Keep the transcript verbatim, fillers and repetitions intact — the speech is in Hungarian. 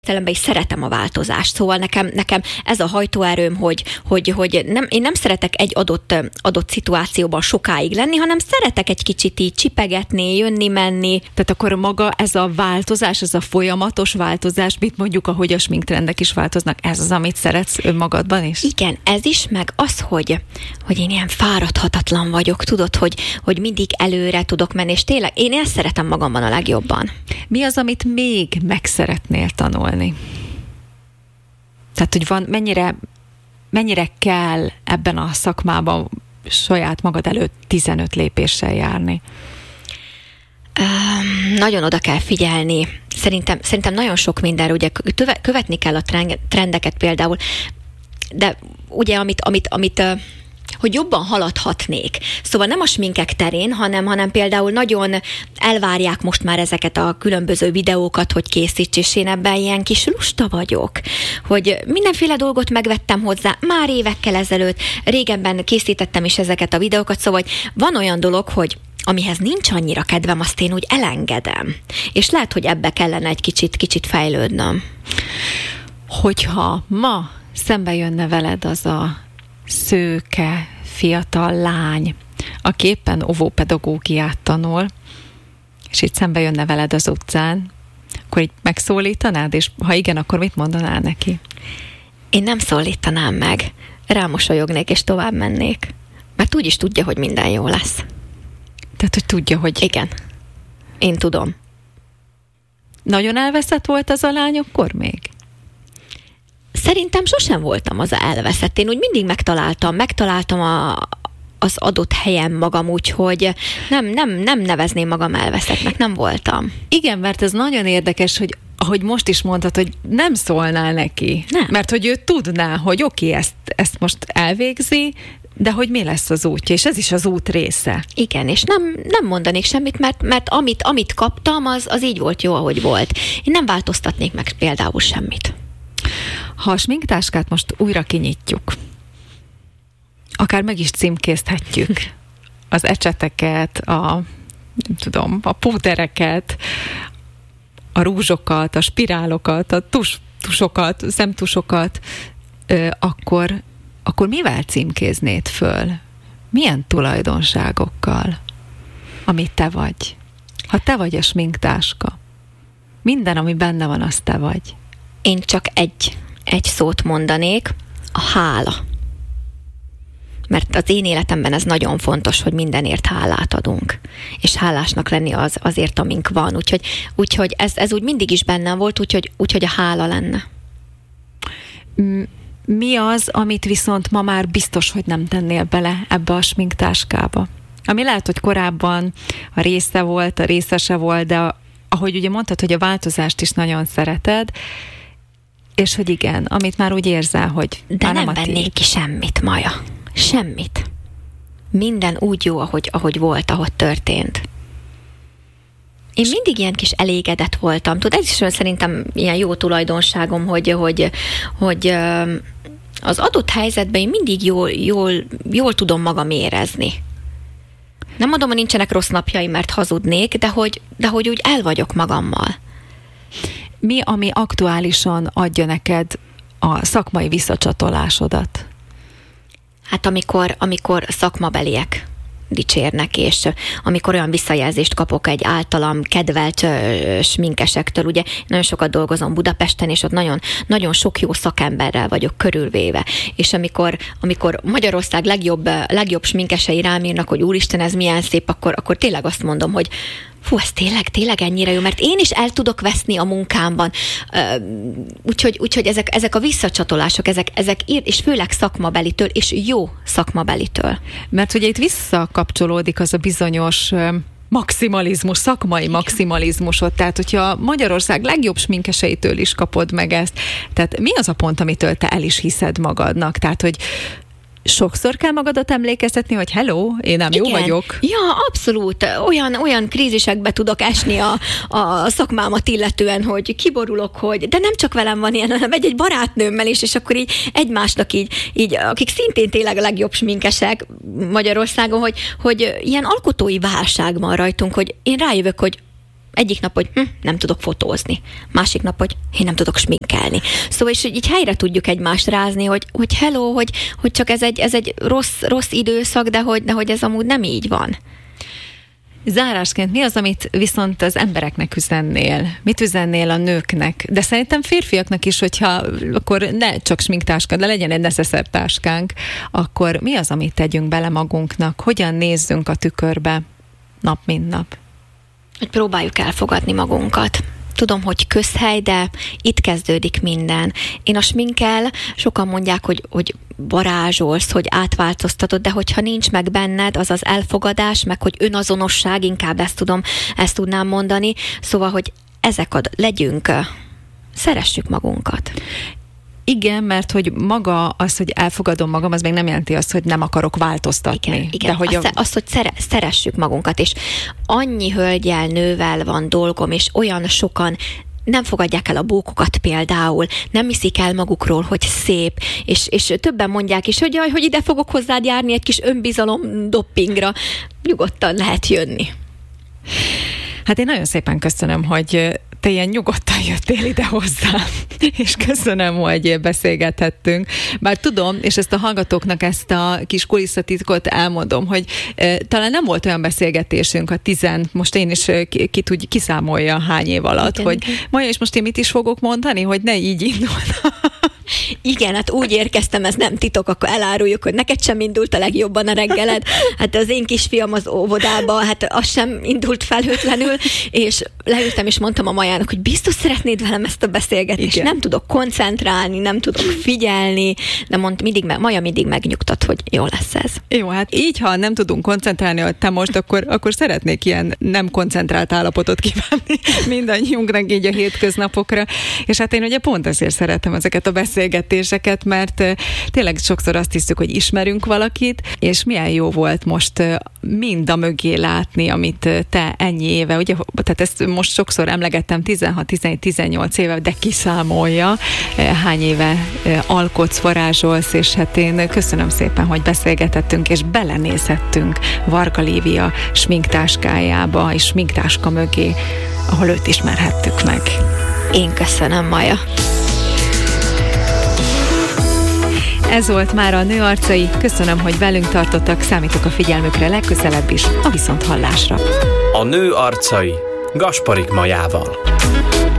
Értelemben is szeretem a változást, szóval nekem, nekem ez a hajtóerőm, hogy, hogy, hogy nem, én nem szeretek egy adott, adott szituációban sokáig lenni, hanem szeretek egy kicsit így csipegetni, jönni, menni. Tehát akkor maga ez a változás, ez a folyamatos változás, mit mondjuk, ahogy a sminktrendek is változnak, ez az, amit szeretsz önmagadban is? Igen, ez is, meg az, hogy, hogy én ilyen fáradhatatlan vagyok, tudod, hogy, hogy mindig előre tudok menni, és tényleg én ezt szeretem magamban a legjobban. Mi az, amit még meg szeretnél tanulni? Tehát, hogy van, mennyire, mennyire kell ebben a szakmában saját magad előtt tizenöt lépéssel járni? Um, nagyon oda kell figyelni. Szerintem, szerintem nagyon sok mindenre, ugye követni kell a trendeket például, de ugye amit, amit, amit hogy jobban haladhatnék. Szóval nem a sminkek terén, hanem, hanem például nagyon elvárják most már ezeket a különböző videókat, hogy készíts, és én ebben ilyen kis lusta vagyok, hogy mindenféle dolgot megvettem hozzá, már évekkel ezelőtt, régebben készítettem is ezeket a videókat, szóval van olyan dolog, hogy amihez nincs annyira kedvem, azt én úgy elengedem. És lehet, hogy ebbe kellene egy kicsit, kicsit fejlődnöm. Hogyha ma szembe jönne veled az a szőke, fiatal lány, aki éppen óvópedagógiát tanul, és itt szembe jönne veled az utcán, akkor így megszólítanád, és ha igen, akkor mit mondanál neki? Én nem szólítanám meg. Rámosolyognék, és tovább mennék. Mert úgy is tudja, hogy minden jó lesz. Tehát, hogy tudja, hogy... Igen. Én tudom. Nagyon elveszett volt az a lány akkor még? Szerintem sosem voltam az elveszett. Én úgy mindig megtaláltam, megtaláltam a, az adott helyen magam, úgyhogy nem, nem, nem nevezném magam elveszettnek, nem voltam. Igen, mert ez nagyon érdekes, hogy ahogy most is mondtad, hogy nem szólnál neki. Nem. Mert hogy ő tudná, hogy oké, okay, ezt, ezt most elvégzi, de hogy mi lesz az útja, és ez is az út része. Igen, és nem, nem mondanék semmit, mert, mert amit, amit kaptam, az, az így volt jó, ahogy volt. Én nem változtatnék meg például semmit. Ha a sminktáskát most újra kinyitjuk, akár meg is címkézhetjük az ecseteket, a, nem tudom, a pótereket, a rúzsokat, a spirálokat, a tus, tusokat, szemtusokat, akkor, akkor mivel címkéznéd föl? Milyen tulajdonságokkal, amit te vagy? Ha te vagy a sminktáska, minden, ami benne van, az te vagy. Én csak egy, egy szót mondanék, a hála. Mert az én életemben ez nagyon fontos, hogy mindenért hálát adunk. És hálásnak lenni az, azért, amink van. Úgyhogy, úgyhogy ez, ez úgy mindig is bennem volt, úgyhogy, úgyhogy a hála lenne. Mi az, amit viszont ma már biztos, hogy nem tennél bele ebbe a sminktáskába? Ami lehet, hogy korábban a része volt, a részese volt, de ahogy ugye mondtad, hogy a változást is nagyon szereted, és hogy igen, amit már úgy érzel, hogy... De nem, nem vennék ki semmit, Maja. Semmit. Minden úgy jó, ahogy, ahogy volt, ahogy történt. Én mindig ilyen kis elégedett voltam. Tudod, ez is szerintem ilyen jó tulajdonságom, hogy, hogy, hogy az adott helyzetben én mindig jól, jól, jól tudom magam érezni. Nem mondom, hogy nincsenek rossz napjaim, mert hazudnék, de hogy, de hogy úgy el vagyok magammal. Mi, ami aktuálisan adja neked a szakmai visszacsatolásodat? Hát amikor, amikor szakmabeliek dicsérnek, és amikor olyan visszajelzést kapok egy általam kedvelt sminkesektől, ugye nagyon sokat dolgozom Budapesten, és ott nagyon, nagyon sok jó szakemberrel vagyok körülvéve, és amikor, amikor Magyarország legjobb, legjobb sminkesei rám írnak, hogy úristen, ez milyen szép, akkor, akkor tényleg azt mondom, hogy fú, ez tényleg, tényleg ennyire jó, mert én is el tudok veszni a munkámban. Úgyhogy, úgyhogy ezek, ezek a visszacsatolások, ezek, ezek ír, és főleg szakmabelitől, és jó szakmabelitől. Mert ugye itt visszakapcsolódik az a bizonyos maximalizmus, szakmai maximalizmusod. Tehát, hogyha Magyarország legjobb sminkeseitől is kapod meg ezt, tehát mi az a pont, amitől te el is hiszed magadnak? Tehát, hogy sokszor kell magadat emlékeztetni, hogy hello, én nem Igen. jó vagyok. Ja, abszolút. Olyan, olyan krízisekbe tudok esni a, a szakmámat illetően, hogy kiborulok, hogy de nem csak velem van ilyen, hanem egy-egy barátnőmmel is, és akkor így egymásnak így, így akik szintén tényleg a legjobb sminkesek Magyarországon, hogy, hogy ilyen alkotói válság van rajtunk, hogy én rájövök, hogy egyik nap, hogy hm, nem tudok fotózni. Másik nap, hogy én nem tudok sminkelni. Szóval is, hogy így helyre tudjuk egymást rázni, hogy, hogy hello, hogy, hogy csak ez egy, ez egy rossz, rossz időszak, de hogy, de hogy ez amúgy nem így van. Zárásként mi az, amit viszont az embereknek üzennél? Mit üzennél a nőknek? De szerintem férfiaknak is, hogyha akkor ne csak sminktáska, de legyen egy neszeszer táskánk, akkor mi az, amit tegyünk bele magunknak? Hogyan nézzünk a tükörbe nap, mint nap? Hogy próbáljuk elfogadni magunkat. Tudom, hogy közhely, de itt kezdődik minden. Én a sminkkel, sokan mondják, hogy, hogy varázsolsz, hogy átváltoztatod, de hogyha nincs meg benned az az elfogadás, meg hogy önazonosság, inkább ezt tudom, ezt tudnám mondani. Szóval, hogy ezek a, legyünk, szeressük magunkat. Igen, mert hogy maga az, hogy elfogadom magam, az még nem jelenti azt, hogy nem akarok változtatni. Igen, igen. De hogy azt, a... azt, hogy szere, szeressük magunkat, és annyi hölgyel, nővel van dolgom, és olyan sokan nem fogadják el a bókokat például, nem hiszik el magukról, hogy szép, és, és többen mondják is, hogy jaj, hogy ide fogok hozzád járni egy kis önbizalom doppingra. Nyugodtan lehet jönni. Hát én nagyon szépen köszönöm, hogy te ilyen nyugodtan jöttél ide hozzám, és köszönöm, hogy beszélgethettünk. Bár tudom, és ezt a hallgatóknak ezt a kis kulisszatitkot elmondom, hogy e, talán nem volt olyan beszélgetésünk a tizen, most én is ki, ki tudj, kiszámolja hány év alatt, igen, hogy igen. Maja, és most én mit is fogok mondani, hogy ne így indulna. Igen, hát úgy érkeztem, ez nem titok, akkor eláruljuk, hogy neked sem indult a legjobban a reggeled. Hát az én kisfiam az óvodába, hát az sem indult felhőtlenül, és leültem és mondtam a Majának, hogy biztos szeretnéd velem ezt a beszélgetést. Igen. Nem tudok koncentrálni, nem tudok figyelni, de mond, mindig, Maja mindig megnyugtat, hogy jó lesz ez. Jó, hát így, ha nem tudunk koncentrálni, hogy te most, akkor, akkor szeretnék ilyen nem koncentrált állapotot kívánni mindannyiunknak így a hétköznapokra. És hát én ugye pont ezért szeretem ezeket a beszélgetéseket, mert tényleg sokszor azt hiszük, hogy ismerünk valakit, és milyen jó volt most mind a mögé látni, amit te ennyi éve, ugye, tehát ezt most sokszor emlegettem, tizenhat, tizenhét, tizennyolc éve, de kiszámolja, hány éve alkotsz, varázsolsz, és hát én köszönöm szépen, hogy beszélgetettünk, és belenézhettünk Varga Lívia sminktáskájába, és sminktáska mögé, ahol őt ismerhettük meg. Én köszönöm, Maja. Ez volt már a Nő arcai. Köszönöm, hogy velünk tartottak, számítok a figyelmükre legközelebb is, a viszonthallásra. A Nő arcai Gasparik Majával.